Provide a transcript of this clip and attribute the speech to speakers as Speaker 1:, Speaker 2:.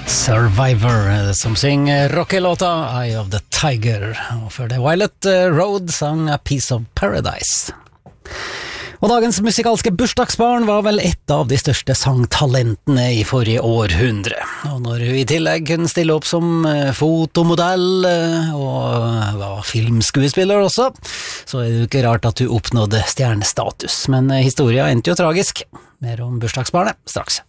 Speaker 1: Survivor, som synger rockelåta Eye of the Tiger, og før det Violet Road sang A Piece of Paradise. Og dagens musikalske bursdagsbarn var vel et av de største sangtalentene i forrige århundre. Og når hun i tillegg kunne stille opp som fotomodell og var filmskuespiller også, så er det jo ikke rart at hun oppnådde stjernestatus. Men historien endte jo tragisk. Mer om bursdagsbarnet straks.